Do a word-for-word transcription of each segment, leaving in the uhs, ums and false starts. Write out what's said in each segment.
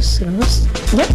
cero dos, ¿ya?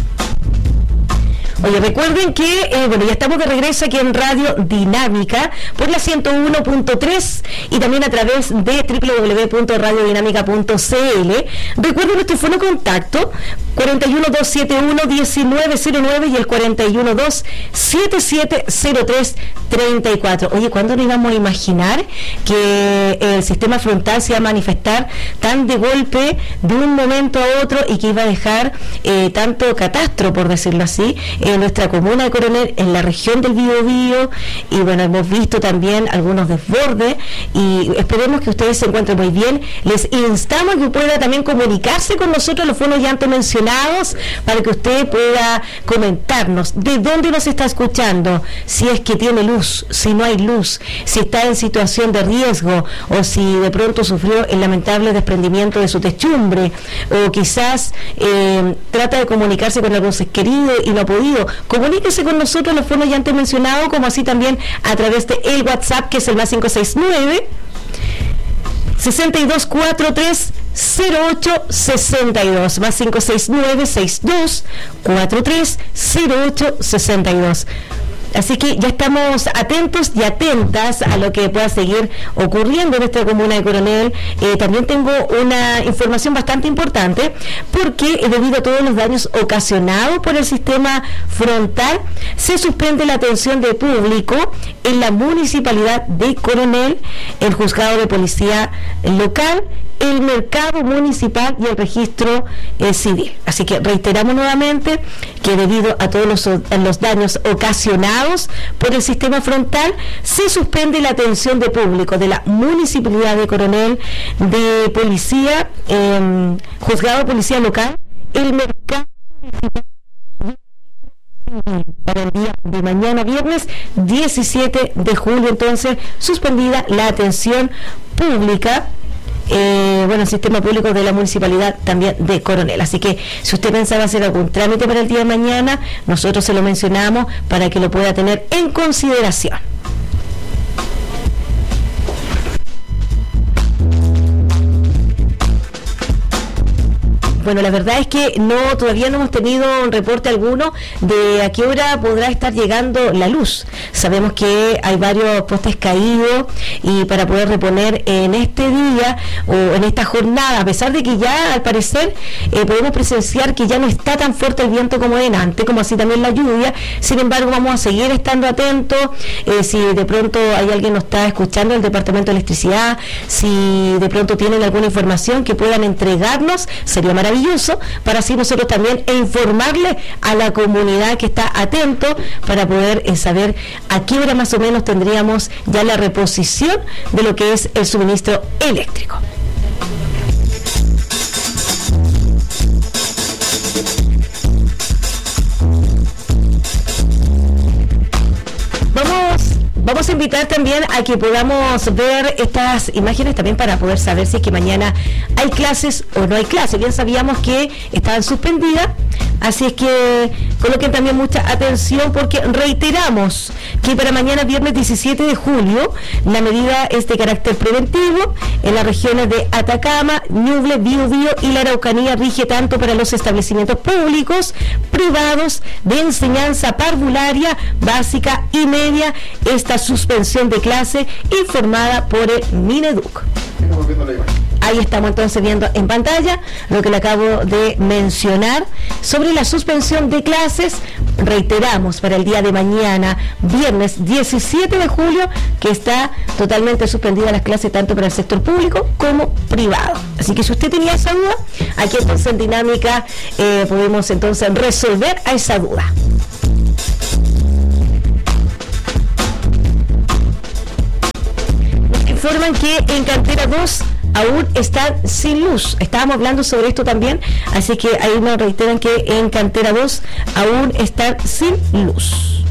Oye, recuerden que, eh, bueno, ya estamos de regreso aquí en Radio Dinámica por la ciento uno punto tres y también a través de doble u doble u doble u punto radio dinámica punto c l. Recuerden nuestro teléfono contacto cuarenta y uno, doscientos setenta y uno, diecinueve cero nueve y el cuarenta y uno, doscientos setenta y siete, cero tres treinta y cuatro. Oye, ¿cuándo nos íbamos a imaginar que el sistema frontal se iba a manifestar tan de golpe de un momento a otro y que iba a dejar eh, tanto catastro, por decirlo así, en nuestra comuna de Coronel, en la región del Biobío? Y bueno, hemos visto también algunos desbordes y esperemos que ustedes se encuentren muy bien. Les instamos a que pueda también comunicarse con nosotros, los fondos ya antes mencionados, para que usted pueda comentarnos de dónde nos está escuchando, si es que tiene luz, si no hay luz, si está en situación de riesgo o si de pronto sufrió el lamentable desprendimiento de su techumbre, o quizás eh, trata de comunicarse con algún ser querido y no ha podido. Comuníquese con nosotros, los fondos ya antes mencionados, como así también a través de el WhatsApp, que es el más cinco seis nueve, sesenta y dos cuarenta y tres, cero ocho sesenta y dos, más cinco seis nueve, sesenta y dos cuarenta y tres, cero ocho sesenta y dos. Así que ya estamos atentos y atentas a lo que pueda seguir ocurriendo en nuestra comuna de Coronel. Eh, también tengo una información bastante importante, porque eh, debido a todos los daños ocasionados por el sistema frontal, se suspende la atención de público en la municipalidad de Coronel, el juzgado de policía local, el mercado municipal y el registro eh, civil. Así que reiteramos nuevamente que debido a todos los, a los daños ocasionados por el sistema frontal, se suspende la atención de público de la municipalidad de Coronel, de policía, eh, juzgado de policía local, el mercado municipal para el día de mañana, viernes diecisiete de julio. Entonces, suspendida la atención pública, Eh, bueno, el sistema público de la municipalidad también de Coronel. Así que si usted pensaba hacer algún trámite para el día de mañana, nosotros se lo mencionamos para que lo pueda tener en consideración. Bueno, la verdad es que no, todavía no hemos tenido un reporte alguno de a qué hora podrá estar llegando la luz. Sabemos que hay varios postes caídos y para poder reponer en este día o en esta jornada, a pesar de que ya al parecer eh, podemos presenciar que ya no está tan fuerte el viento como en antes, como así también la lluvia. Sin embargo, vamos a seguir estando atentos. Eh, si de pronto hay alguien que nos está escuchando del Departamento de Electricidad, si de pronto tienen alguna información que puedan entregarnos, sería maravilloso, para así nosotros también informarle a la comunidad que está atento para poder eh, saber a qué hora más o menos tendríamos ya la reposición de lo que es el suministro eléctrico. Vamos Vamos a invitar también a que podamos ver estas imágenes también para poder saber si es que mañana hay clases o no hay clases. Bien sabíamos que estaban suspendidas, así es que coloquen también mucha atención, porque reiteramos que para mañana viernes diecisiete de julio la medida es de carácter preventivo. En las regiones de Atacama, Ñuble, Biobío y la Araucanía rige tanto para los establecimientos públicos, privados, de enseñanza parvularia, básica y media, esta suspensión de clase informada por el Mineduc. Ahí estamos entonces viendo en pantalla lo que le acabo de mencionar sobre la suspensión de clases. Reiteramos, para el día de mañana, viernes diecisiete de julio, que está totalmente suspendida las clases tanto para el sector público como privado. Así que si usted tenía esa duda, aquí entonces en Dinámica eh, podemos entonces resolver a esa duda. Nos informan que en Cantera dos aún están sin luz. Estábamos hablando sobre esto también, así que ahí nos reiteran que en Cantera dos aún están sin luz.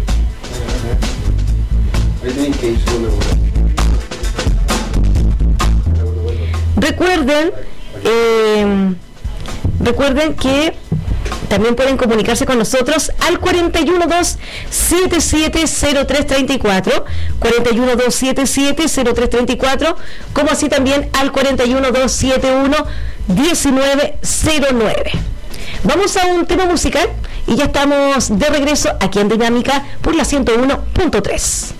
Recuerden, eh, recuerden que también pueden comunicarse con nosotros al cuarenta y uno, doscientos setenta y siete, cero tres treinta y cuatro, cuarenta y uno, doscientos setenta y siete, cero tres treinta y cuatro, como así también al cuarenta y uno, doscientos setenta y uno, diecinueve cero nueve. Vamos a un tema musical y ya estamos de regreso aquí en Dinámica por la ciento uno punto tres.